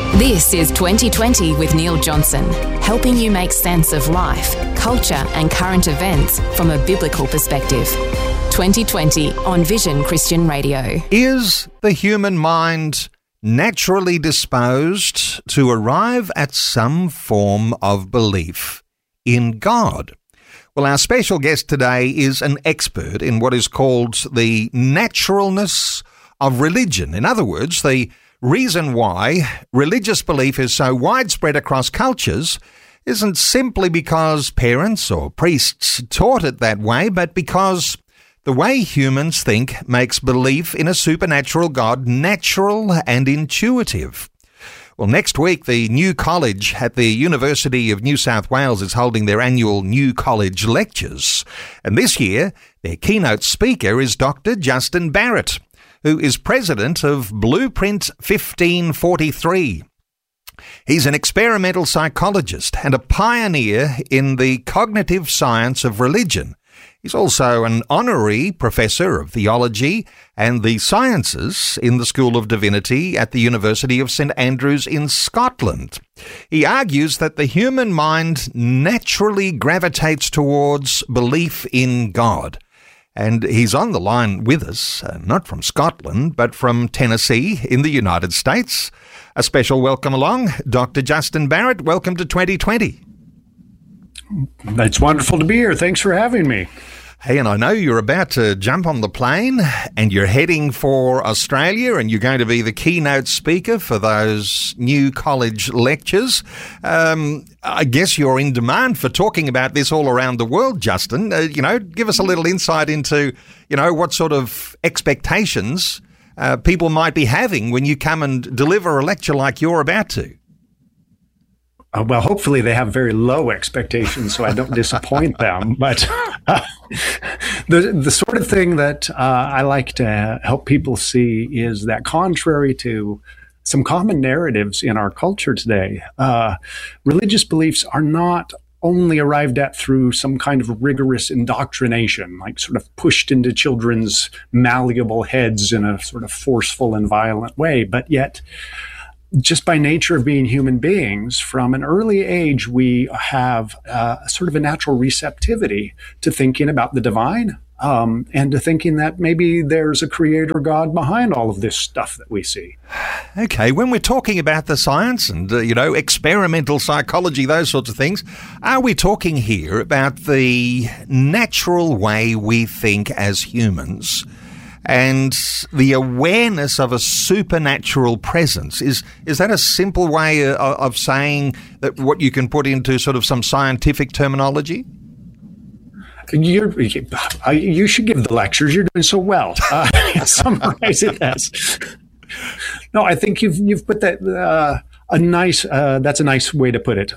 This is 2020 with Neil Johnson, helping you make sense of life, culture and current events from a biblical perspective. 2020 on Vision Christian Radio. Is the human mind naturally disposed to arrive at some form of belief in God? Well, our special guest today is an expert in what is called the naturalness of religion. In other words, the reason why religious belief is so widespread across cultures isn't simply because parents or priests taught it that way, but because the way humans think makes belief in a supernatural God natural and intuitive. Well, next week, the New College at the University of New South Wales is holding their annual New College Lectures. And this year, their keynote speaker is Dr. Justin Barrett, who is president of Blueprint 1543. He's an experimental psychologist and a pioneer in the cognitive science of religion. He's also an honorary professor of theology and the sciences in the School of Divinity at the University of St Andrews in Scotland. He argues that the human mind naturally gravitates towards belief in God. And he's on the line with us, not from Scotland, but from Tennessee in the United States. A special welcome along, Dr. Justin Barrett. Welcome to 2020. It's wonderful to be here. Thanks for having me. Hey, and I know you're about to jump on the plane and you're heading for Australia and you're going to be the keynote speaker for those New College Lectures. I guess you're in demand for talking about this all around the world, Justin. Give us a little insight into, what sort of expectations people might be having when you come and deliver a lecture like you're about to. Well, hopefully they have very low expectations so I don't disappoint them. But the sort of thing that I like to help people see is that contrary to some common narratives in our culture today, religious beliefs are not only arrived at through some kind of rigorous indoctrination, like sort of pushed into children's malleable heads in a sort of forceful and violent way, but yet just by nature of being human beings, from an early age, we have sort of a natural receptivity to thinking about the divine and to thinking that maybe there's a creator God behind all of this stuff that we see. Okay, when we're talking about the science and, experimental psychology, those sorts of things, are we talking here about the natural way we think as humans and the awareness of a supernatural presence? Is that a simple way of saying that what you can put into sort of some scientific terminology? You should give the lectures. You're doing so well. Summarize it as. No, I think you've put that that's a nice way to put it.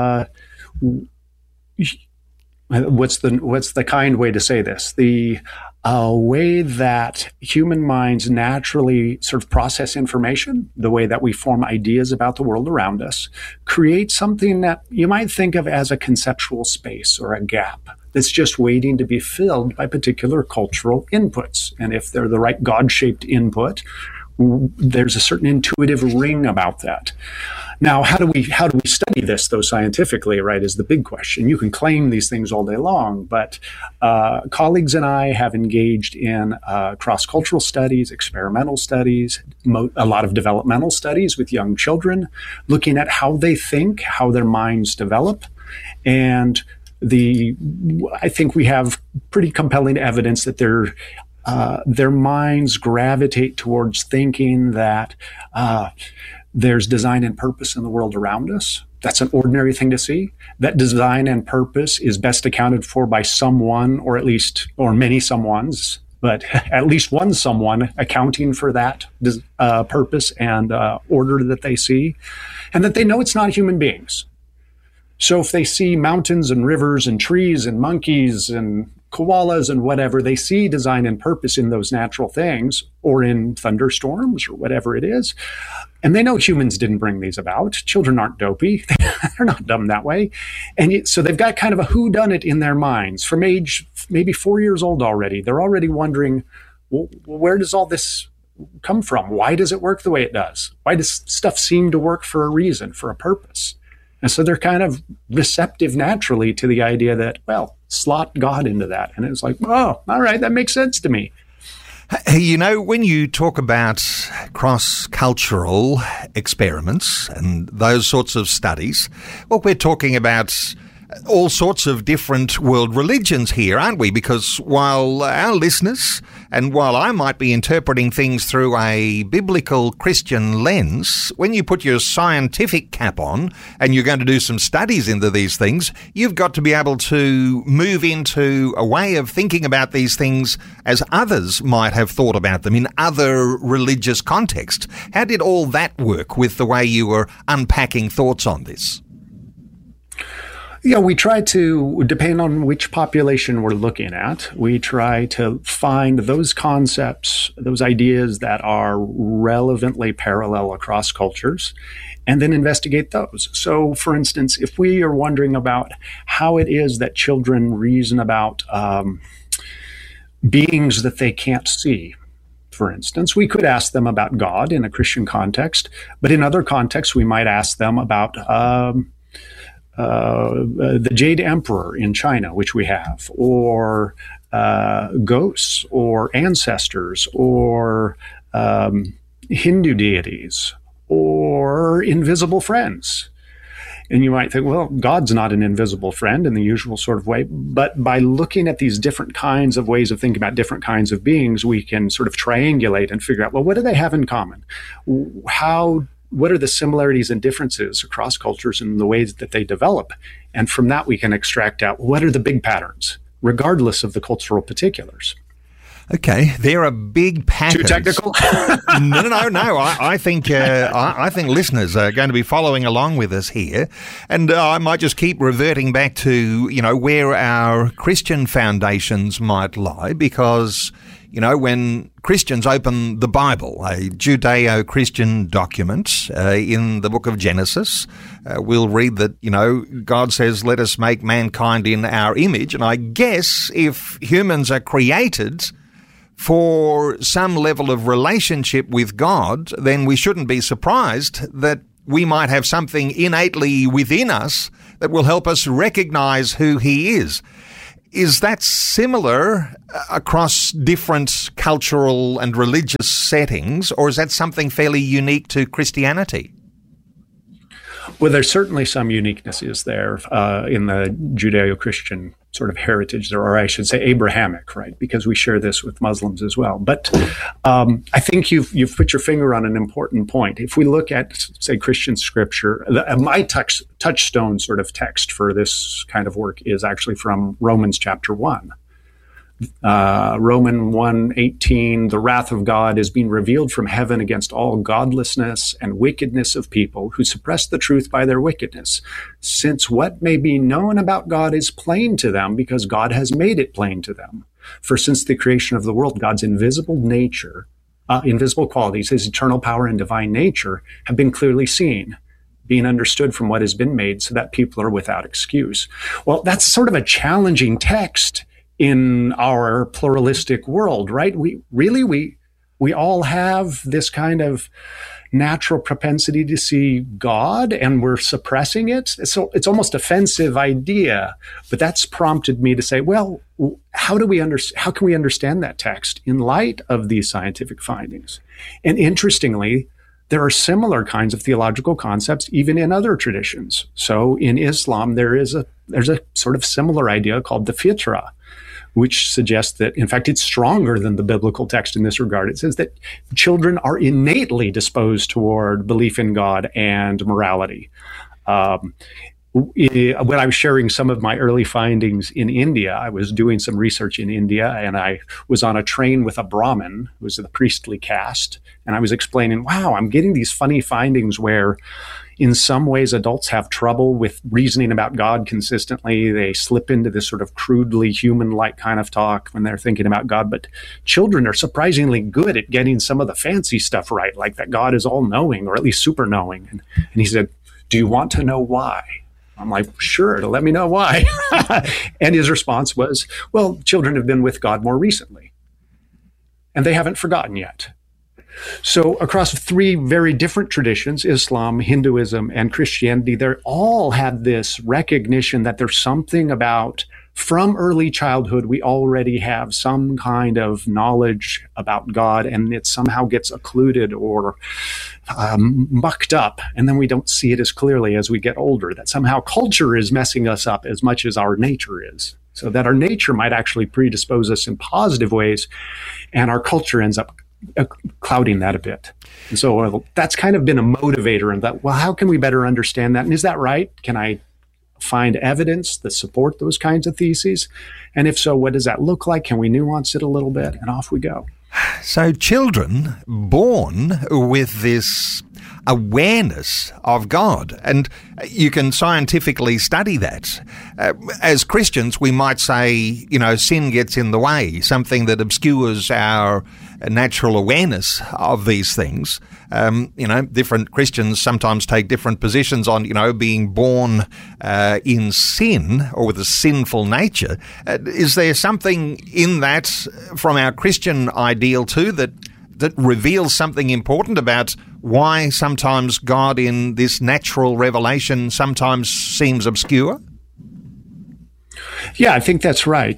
What's the kind way to say this? The way that human minds naturally sort of process information, the way that we form ideas about the world around us, create something that you might think of as a conceptual space or a gap that's just waiting to be filled by particular cultural inputs. And if they're the right God-shaped input, there's a certain intuitive ring about that. Now, how do we study this, though, scientifically, right, is the big question. You can claim these things all day long, but colleagues and I have engaged in cross-cultural studies, experimental studies, a lot of developmental studies with young children, looking at how they think, how their minds develop, and I think we have pretty compelling evidence that their minds gravitate towards thinking that there's design and purpose in the world around us. That's an ordinary thing to see. That design and purpose is best accounted for by someone, or many someones, but at least one someone accounting for that purpose and order that they see, and that they know it's not human beings. So if they see mountains and rivers and trees and monkeys and koalas and whatever, they see design and purpose in those natural things or in thunderstorms or whatever it is. And they know humans didn't bring these about. Children aren't dopey. They're not dumb that way. And so they've got kind of a whodunit in their minds from age maybe 4 years old already. They're already wondering, well, where does all this come from? Why does it work the way it does? Why does stuff seem to work for a reason, for a purpose? And so they're kind of receptive naturally to the idea that, well, slot God into that. And it's like, oh, all right, that makes sense to me. You know, when you talk about cross-cultural experiments and those sorts of studies, well, we're talking about all sorts of different world religions here, aren't we? Because while our listeners and while I might be interpreting things through a biblical Christian lens, when you put your scientific cap on and you're going to do some studies into these things, you've got to be able to move into a way of thinking about these things as others might have thought about them in other religious contexts. How did all that work with the way you were unpacking thoughts on this? Yeah, we try to, depending on which population we're looking at, we try to find those concepts, those ideas that are relevantly parallel across cultures, and then investigate those. So, for instance, if we are wondering about how it is that children reason about beings that they can't see, for instance, we could ask them about God in a Christian context, but in other contexts, we might ask them about the Jade Emperor in China, which we have, or ghosts, or ancestors, or Hindu deities, or invisible friends. And you might think, well, God's not an invisible friend in the usual sort of way. But by looking at these different kinds of ways of thinking about different kinds of beings, we can sort of triangulate and figure out, well, what do they have in common? What are the similarities and differences across cultures and the ways that they develop? And from that, we can extract out what are the big patterns, regardless of the cultural particulars. Okay, there are big patterns. Too technical? No. I think listeners are going to be following along with us here, and I might just keep reverting back to where our Christian foundations might lie, because when Christians open the Bible, a Judeo-Christian document in the book of Genesis, we'll read that God says, "Let us make mankind in our image," and I guess if humans are created for some level of relationship with God, then we shouldn't be surprised that we might have something innately within us that will help us recognize who He is. Is that similar across different cultural and religious settings, or is that something fairly unique to Christianity? Well, there's certainly some uniquenesses there in the Judeo-Christian sort of heritage, or I should say Abrahamic, right? Because we share this with Muslims as well. But I think you've put your finger on an important point. If we look at, say, Christian scripture, my touchstone sort of text for this kind of work is actually from Romans chapter 1. Romans 1:18, the wrath of God is being revealed from heaven against all godlessness and wickedness of people who suppress the truth by their wickedness, since what may be known about God is plain to them because God has made it plain to them. For since the creation of the world, God's invisible nature, invisible qualities, His eternal power and divine nature have been clearly seen, being understood from what has been made, so that people are without excuse. Well, that's sort of a challenging text in our pluralistic world, right? We all have this kind of natural propensity to see God, and we're suppressing it. So it's almost offensive idea, but that's prompted me to say, well, how can we understand that text in light of these scientific findings? And interestingly, there are similar kinds of theological concepts even in other traditions. So in Islam, there's a sort of similar idea called the fitra, which suggests that, in fact, it's stronger than the biblical text in this regard. It says that children are innately disposed toward belief in God and morality. When I was sharing some of my early findings in India, I was doing some research in India, and I was on a train with a Brahmin, who was the priestly caste, and I was explaining, wow, I'm getting these funny findings where in some ways adults have trouble with reasoning about God consistently. They slip into this sort of crudely human-like kind of talk when they're thinking about God, but children are surprisingly good at getting some of the fancy stuff right, like that God is all-knowing, or at least super-knowing. And he said, do you want to know why? I'm like, sure, let me know why. And his response was, well, children have been with God more recently, and they haven't forgotten yet. So across three very different traditions, Islam, Hinduism, and Christianity, they all have this recognition that there's something about, from early childhood, we already have some kind of knowledge about God, and it somehow gets occluded or mucked up, and then we don't see it as clearly as we get older, that somehow culture is messing us up as much as our nature is. So that our nature might actually predispose us in positive ways, and our culture ends up clouding that a bit. And so that's kind of been a motivator in that, well, how can we better understand that? And is that right? Can I find evidence that support those kinds of theses? And if so, what does that look like? Can we nuance it a little bit? And off we go. So children born with this awareness of God, and you can scientifically study that. As Christians, we might say, sin gets in the way, something that obscures our natural awareness of these things. Different Christians sometimes take different positions on, being born in sin or with a sinful nature. Is there something in that from our Christian ideal too that reveals something important about why sometimes God in this natural revelation sometimes seems obscure? Yeah, I think that's right.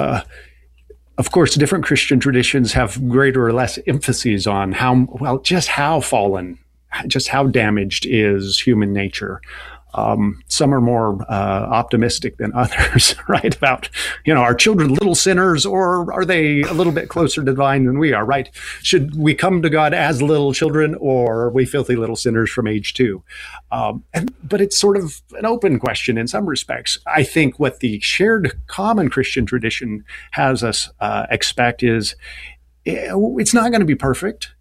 Of course, different Christian traditions have greater or less emphases on just how fallen, just how damaged is human nature. Some are more optimistic than others, right? About, are children little sinners, or are they a little bit closer to divine than we are, right? Should we come to God as little children, or are we filthy little sinners from age 2? But it's sort of an open question in some respects. I think what the shared common Christian tradition has us expect is it's not going to be perfect.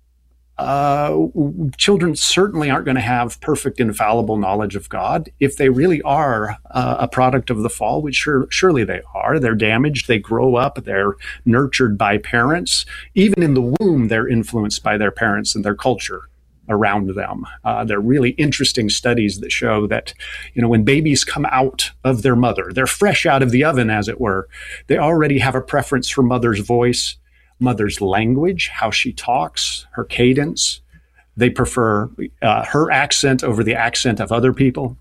Children certainly aren't going to have perfect, infallible knowledge of God. If they really are a product of the fall, which surely they are, they're damaged, they grow up, they're nurtured by parents. Even in the womb, they're influenced by their parents and their culture around them. There are really interesting studies that show that, when babies come out of their mother, they're fresh out of the oven, as it were, they already have a preference for mother's voice, mother's language, how she talks, her cadence. They prefer her accent over the accent of other people.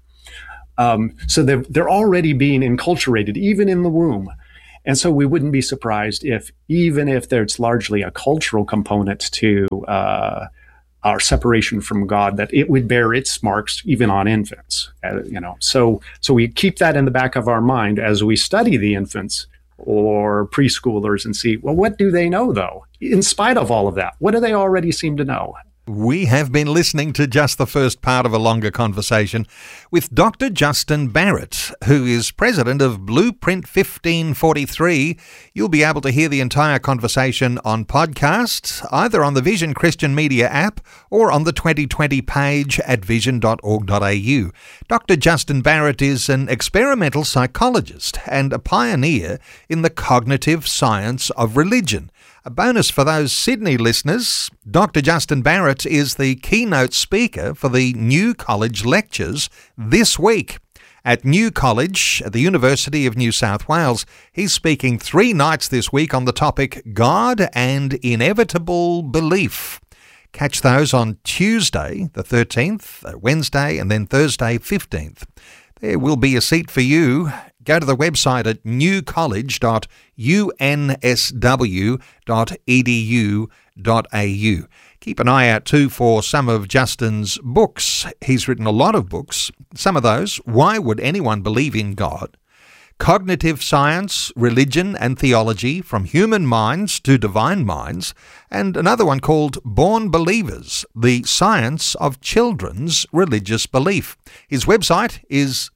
So they're already being enculturated, even in the womb. And so we wouldn't be surprised even if there's largely a cultural component to our separation from God, that it would bear its marks even on infants. So we keep that in the back of our mind as we study the infants or preschoolers and see, well, what do they know, though? In spite of all of that, what do they already seem to know? We have been listening to just the first part of a longer conversation with Dr. Justin Barrett, who is president of Blueprint 1543. You'll be able to hear the entire conversation on podcast, either on the Vision Christian Media app or on the 2020 page at vision.org.au. Dr. Justin Barrett is an experimental psychologist and a pioneer in the cognitive science of religion. A bonus for those Sydney listeners, Dr. Justin Barrett is the keynote speaker for the New College Lectures this week. At New College at the University of New South Wales, he's speaking 3 nights this week on the topic God and Inevitable Belief. Catch those on Tuesday the 13th, Wednesday and then Thursday 15th. There will be a seat for you. Go to the website at newcollege.unsw.edu.au. Keep an eye out too for some of Justin's books. He's written a lot of books. Some of those, Why Would Anyone Believe in God? Cognitive Science, Religion and Theology, From Human Minds to Divine Minds, and another one called Born Believers, The Science of Children's Religious Belief. His website is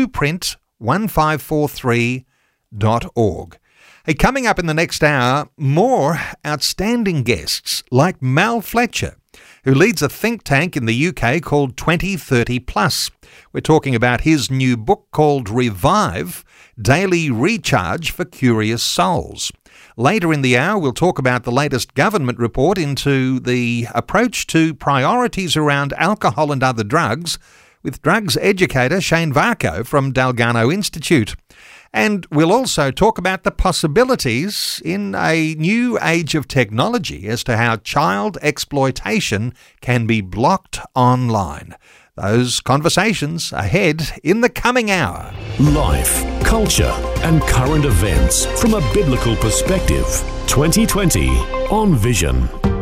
blueprint1543.org. Hey, coming up in the next hour, more outstanding guests like Mal Fletcher, who leads a think tank in the UK called 2030 Plus. We're talking about his new book called Revive, Daily Recharge for Curious Souls. Later in the hour, we'll talk about the latest government report into the approach to priorities around alcohol and other drugs with drugs educator Shane Varco from Dalgarno Institute. And we'll also talk about the possibilities in a new age of technology as to how child exploitation can be blocked online. Those conversations ahead in the coming hour. Life, culture, and current events from a biblical perspective. 2020 on Vision.